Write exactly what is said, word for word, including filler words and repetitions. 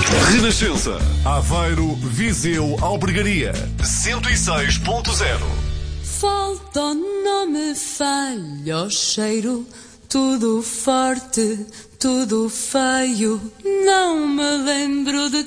Renascença. Aveiro, Viseu, Albergaria. cento e seis ponto zero. Falta, não me falha o cheiro. Tudo forte, tudo feio. Não me lembro de